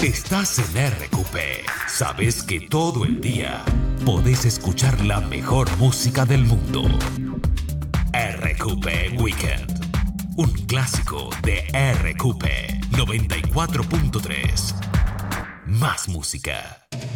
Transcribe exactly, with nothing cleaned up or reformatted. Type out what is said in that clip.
Estás en R Q P. Sabes que todo el día podés escuchar la mejor música del mundo. R Q P Weekend. Un clásico de R Q P noventa y cuatro punto tres. Más música.